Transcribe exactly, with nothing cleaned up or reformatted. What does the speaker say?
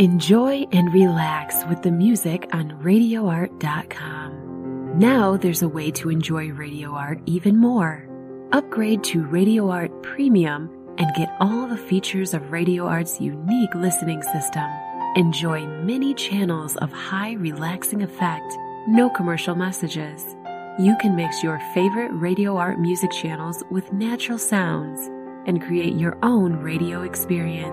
Enjoy and relax with the music on radio art dot com. Now there's a way to enjoy Radio Art even more. Upgrade to Radio Art Premium and get all the features of Radio Art's unique listening system. Enjoy many channels of high relaxing effect, no commercial messages. You can mix your favorite Radio Art music channels with natural sounds and create your own radio experience.